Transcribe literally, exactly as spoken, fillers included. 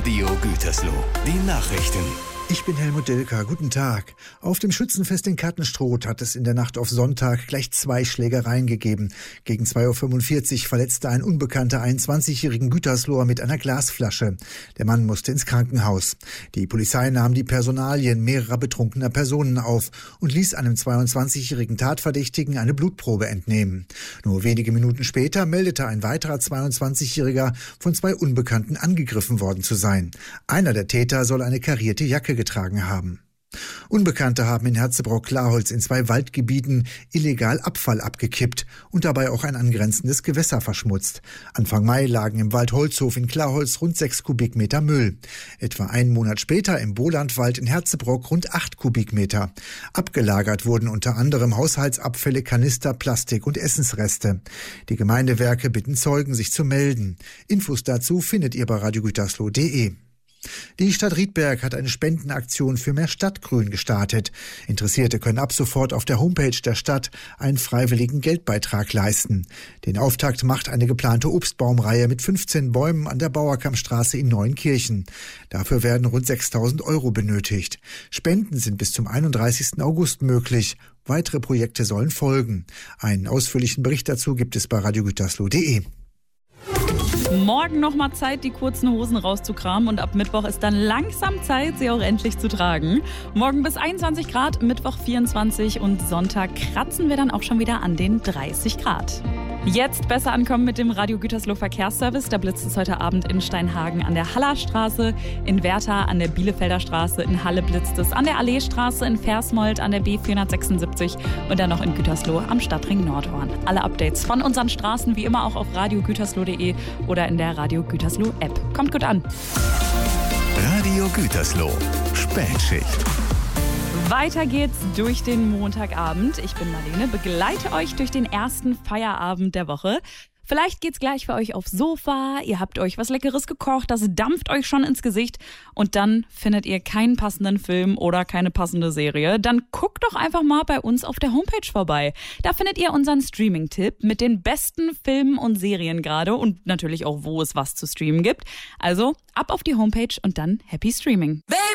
Radio Gütersloh. Die Nachrichten. Ich bin Helmut Delka. Guten Tag. Auf dem Schützenfest in Kattenstroth hat es in der Nacht auf Sonntag gleich zwei Schlägereien gegeben. Gegen zwei Uhr fünfundvierzig verletzte ein unbekannter einundzwanzigjährigen Gütersloher mit einer Glasflasche. Der Mann musste ins Krankenhaus. Die Polizei nahm die Personalien mehrerer betrunkener Personen auf und ließ einem zweiundzwanzigjährigen Tatverdächtigen eine Blutprobe entnehmen. Nur wenige Minuten später meldete ein weiterer zweiundzwanzigjähriger von zwei Unbekannten angegriffen worden zu sein. Einer der Täter soll eine karierte Jacke getragen haben. Unbekannte haben in Herzebrock-Klarholz in zwei Waldgebieten illegal Abfall abgekippt und dabei auch ein angrenzendes Gewässer verschmutzt. Anfang Mai lagen im Wald Holzhof in Klarholz rund sechs Kubikmeter Müll. Etwa einen Monat später im Bolandwald in Herzebrock rund acht Kubikmeter. Abgelagert wurden unter anderem Haushaltsabfälle, Kanister, Plastik und Essensreste. Die Gemeindewerke bitten Zeugen, sich zu melden. Infos dazu findet ihr bei radio gütersloh punkt de. Die Stadt Riedberg hat eine Spendenaktion für mehr Stadtgrün gestartet. Interessierte können ab sofort auf der Homepage der Stadt einen freiwilligen Geldbeitrag leisten. Den Auftakt macht eine geplante Obstbaumreihe mit fünfzehn Bäumen an der Bauerkammstraße in Neuenkirchen. Dafür werden rund sechstausend Euro benötigt. Spenden sind bis zum einunddreißigsten August möglich. Weitere Projekte sollen folgen. Einen ausführlichen Bericht dazu gibt es bei radio gütersloh punkt de. Morgen nochmal Zeit, die kurzen Hosen rauszukramen und ab Mittwoch ist dann langsam Zeit, sie auch endlich zu tragen. Morgen bis einundzwanzig Grad, Mittwoch vierundzwanzig und Sonntag kratzen wir dann auch schon wieder an den dreißig Grad. Jetzt besser ankommen mit dem Radio Gütersloh Verkehrsservice. Da blitzt es heute Abend in Steinhagen an der Hallerstraße, in Wertha an der Bielefelder Straße, in Halle blitzt es an der Alleestraße, in Versmold an der B vierhundertsechsundsiebzig und dann noch in Gütersloh am Stadtring Nordhorn. Alle Updates von unseren Straßen wie immer auch auf radio gütersloh punkt de oder in der Radio Gütersloh App. Kommt gut an. Radio Gütersloh. Spätschicht. Weiter geht's durch den Montagabend. Ich bin Marlene, begleite euch durch den ersten Feierabend der Woche. Vielleicht geht's gleich für euch aufs Sofa, ihr habt euch was Leckeres gekocht, das dampft euch schon ins Gesicht und dann findet ihr keinen passenden Film oder keine passende Serie. Dann guckt doch einfach mal bei uns auf der Homepage vorbei. Da findet ihr unseren Streaming-Tipp mit den besten Filmen und Serien gerade und natürlich auch, wo es was zu streamen gibt. Also ab auf die Homepage und dann Happy Streaming. Baby!